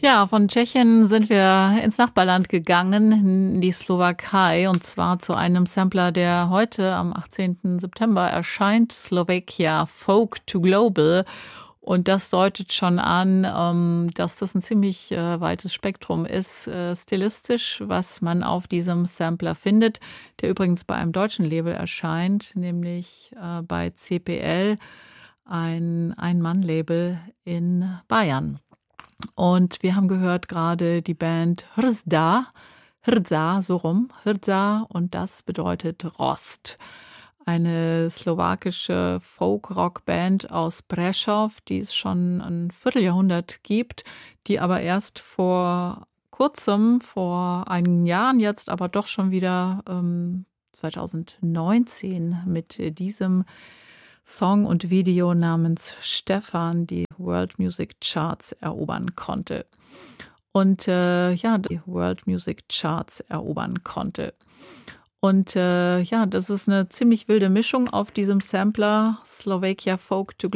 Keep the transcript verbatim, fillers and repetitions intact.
Ja, von Tschechien sind wir ins Nachbarland gegangen, in die Slowakei, und zwar zu einem Sampler, der heute am achtzehnten September erscheint, Slovakia Folk to Global. Und das deutet schon an, ähm, dass das ein ziemlich äh, weites Spektrum ist, äh, stilistisch, was man auf diesem Sampler findet, der übrigens bei einem deutschen Label erscheint, nämlich äh, bei C P L, ein Ein-Mann-Label in Bayern. Und wir haben gehört gerade die Band Hrzda, Hrdza, so rum, Hrdza, und das bedeutet Rost. Eine slowakische Folk-Rock-Band aus Prešov, die es schon ein Vierteljahrhundert gibt, die aber erst vor kurzem, vor einigen Jahren jetzt, aber doch schon wieder ähm, zwanzig neunzehn mit diesem Song und Video namens Stefan die World Music Charts erobern konnte. Und äh, ja, die World Music Charts erobern konnte. Und äh, ja, das ist eine ziemlich wilde Mischung auf diesem Sampler, Slovakia Folk to